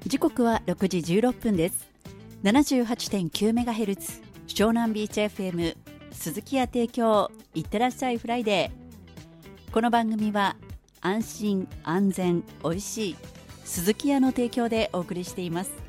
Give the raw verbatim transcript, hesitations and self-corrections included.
時刻はろくじじゅうろっぷんです。 ななじゅうはちてんきゅうメガヘルツ 湘南ビーチ エフエム 鈴木屋提供いってらっしゃいフライデー。この番組は安心安全おいしい鈴木屋の提供でお送りしています。